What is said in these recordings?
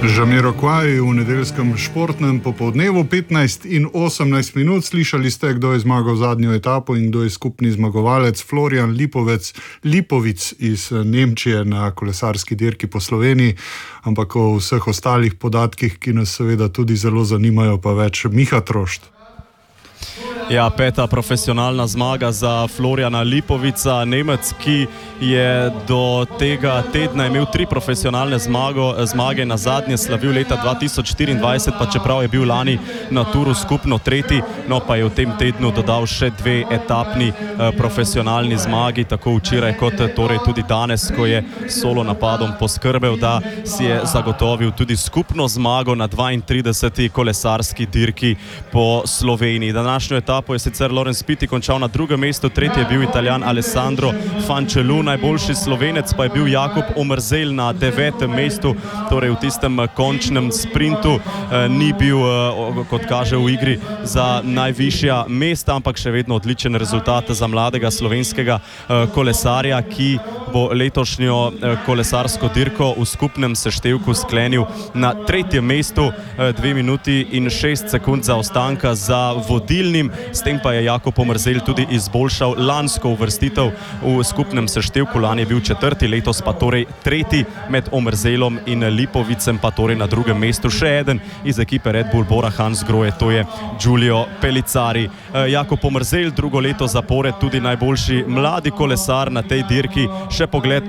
Jamiroquai v nedeljskem športnem popoldnevu 15 in 18 minut. Slišali ste, kdo je zmagal zadnjo etapo in kdo je skupni zmagovalec. Florian Lipovic iz Nemčije na kolesarski dirki po Sloveniji, ampak o vseh ostalih podatkih, ki nas seveda tudi zelo zanimajo, pa več Miha Trošt. Ja, peta profesionalna zmaga za Floriana Lipovica, Nemec, ki je do tega tedna imel 3 profesionalne zmage, na zadnje slavil leta 2024, pa čeprav je bil lani na Turu skupno 3., no pa je v tem tednu dodal še 2 etapni profesionalni zmagi, tako včeraj kot torej tudi danes, ko je solo napadom poskrbel, da si je zagotovil tudi skupno zmago na 32. kolesarski dirki po Sloveniji. Današnjo etapo je sicer Lorenz Pitti končal na 2. mestu, 3. je bil Italijan Alessandro Fancelù, najboljši Slovenec pa je bil Jakob Omerzel na 9. mestu, torej v tistem končnem sprintu ni bil, kot kaže, v igri za najvišja mesta, ampak še vedno odličen rezultat za mladega slovenskega kolesarja, ki bo letošnjo kolesarsko dirko v skupnem seštevku sklenil na 3. mestu, 2 minuti in 6 sekund zaostanka za vodilnim. S tem pa je Jakob Omerzel tudi izboljšal lansko uvrstitev v skupnem seštevku. Lani je bil 4., letos pa torej 3. med Omerzelom in Lipovicem, pa torej na 2. mestu še eden iz ekipe Red Bull Bora Hansgrohe, to je Giulio Pellizzari. Jakob Omerzel drugo leto zapored tudi najboljši mladi kolesar na tej dirki. Še pogled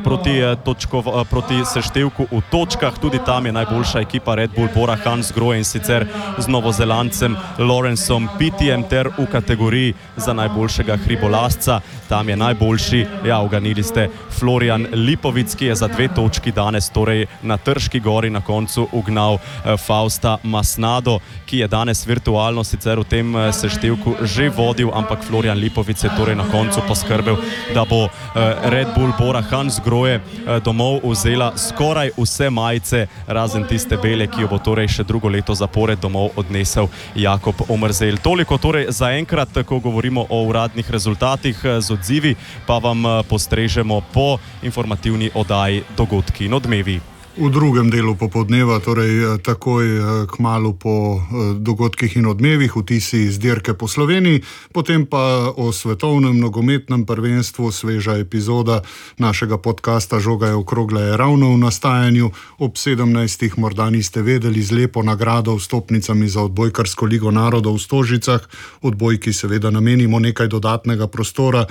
proti seštevku v točkah, tudi tam je najboljša ekipa Red Bull Bora Hansgrohe, in sicer z novozelandcem Lorenzom Pittijem, ter v kategoriji za najboljšega hribolazca. Tam je najboljši, uganili ste, Florian Lipovic, ki je za 2 točki danes torej na Trški gori na koncu ugnal Fausta Masnado, ki je danes virtualno sicer v tem seštevku že vodil, ampak Florian Lipovic je torej na koncu poskrbel, da bo Red Bull Bora Hansgrohe domov vzela skoraj vse majice, razen tiste bele, ki jo bo torej še drugo leto zapored domov odnesel Jakob Omerzel. Toliko torej zaenkrat, ko govorimo o uradnih rezultatih. Z odzivi pa vam postrežemo po informativni oddaji Dogodki in odmevi. V drugem delu popoldneva, torej takoj kmalu po dogodkih in odmevih, vtisi iz dirke po Sloveniji, potem pa o svetovnem nogometnem prvenstvu. Sveža epizoda našega podcasta Žoga je okrogla je ravno v nastajanju. Ob 17. morda niste vedeli, z lepo nagrado vstopnicami za odbojkarsko ligo narodov v Stožicah. Odbojki seveda namenimo nekaj dodatnega prostora,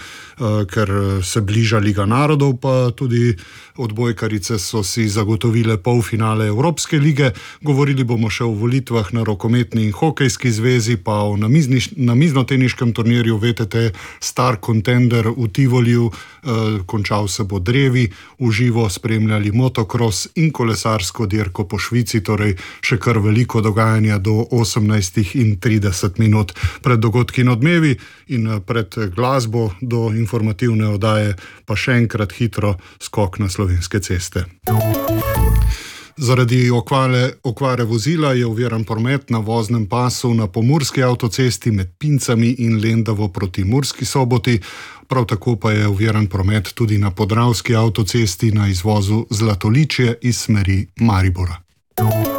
ker se bliža Liga narodov, pa tudi odbojkarice so si zagotovile polfinale Evropske lige. Govorili bomo še o volitvah na rokometni in hokejski zvezi, pa o namiznoteniškem turnirju VTT Star Contender v Tivoliju. Končal se bo drevi, v živo spremljali motocross in kolesarsko dirko po Švici, torej še kar veliko dogajanja do 18:30 minut. Pred dogodki in odmevi in pred glasbo do informativne oddaje pa še enkrat hitro skok na slovenske ceste. Zaradi okvare vozila je oviran promet na voznem pasu na pomurski avtocesti med Pincami in Lendavo proti Murski Soboti. Prav tako pa je oviran promet tudi na podravski avtocesti na izvozu Zlatoličje iz smeri Maribora.